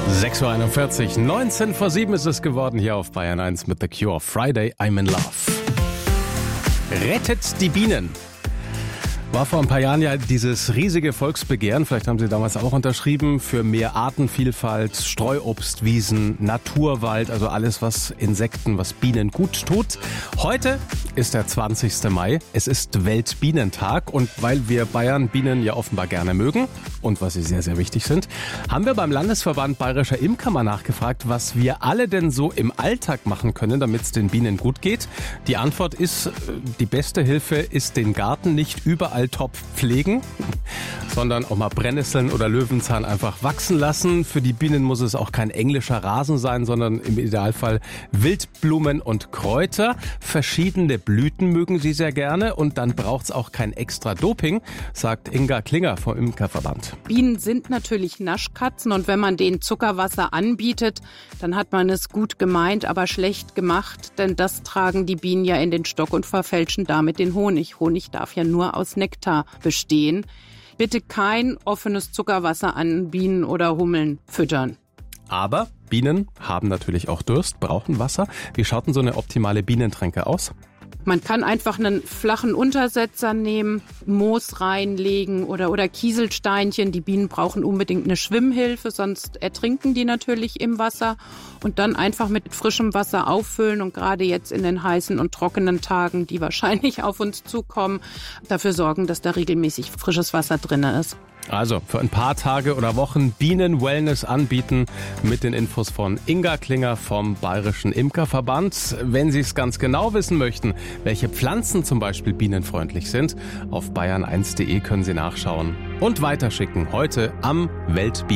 6.41 Uhr, 19 vor 7 ist es geworden hier auf Bayern 1 mit The Cure. Friday, I'm in Love. Rettet die Bienen. War vor ein paar Jahren ja dieses riesige Volksbegehren, vielleicht haben Sie damals auch unterschrieben, für mehr Artenvielfalt, Streuobstwiesen, Naturwald, also alles, was Insekten, was Bienen gut tut. Heute ist der 20. Mai, es ist Weltbienentag und weil wir Bayern Bienen ja offenbar gerne mögen und was sie sehr, sehr wichtig sind, haben wir beim Landesverband Bayerischer Imker mal nachgefragt, was wir alle denn so im Alltag machen können, damit es den Bienen gut geht. Die Antwort ist, die beste Hilfe ist den Garten nicht überall top pflegen, sondern auch mal Brennnesseln oder Löwenzahn einfach wachsen lassen. Für die Bienen muss es auch kein englischer Rasen sein, sondern im Idealfall Wildblumen und Kräuter. Verschiedene Blüten mögen sie sehr gerne und dann braucht es auch kein extra Doping, sagt Inga Klinger vom Imkerverband. Bienen sind natürlich Naschkatzen und wenn man denen Zuckerwasser anbietet, dann hat man es gut gemeint, aber schlecht gemacht, denn das tragen die Bienen ja in den Stock und verfälschen damit den Honig. Honig darf ja nur aus Nektar bestehen. Bitte kein offenes Zuckerwasser an Bienen oder Hummeln füttern. Aber Bienen haben natürlich auch Durst, brauchen Wasser. Wie schaut denn so eine optimale Bienentränke aus? Man kann einfach einen flachen Untersetzer nehmen, Moos reinlegen oder Kieselsteinchen. Die Bienen brauchen unbedingt eine Schwimmhilfe, sonst ertrinken die natürlich im Wasser. Und dann einfach mit frischem Wasser auffüllen und gerade jetzt in den heißen und trockenen Tagen, die wahrscheinlich auf uns zukommen, dafür sorgen, dass da regelmäßig frisches Wasser drin ist. Also für ein paar Tage oder Wochen Bienen-Wellness anbieten mit den Infos von Inga Klinger vom Bayerischen Imkerverband. Wenn Sie es ganz genau wissen möchten, welche Pflanzen zum Beispiel bienenfreundlich sind, auf bayern1.de können Sie nachschauen und weiterschicken. Heute am Weltbienentag.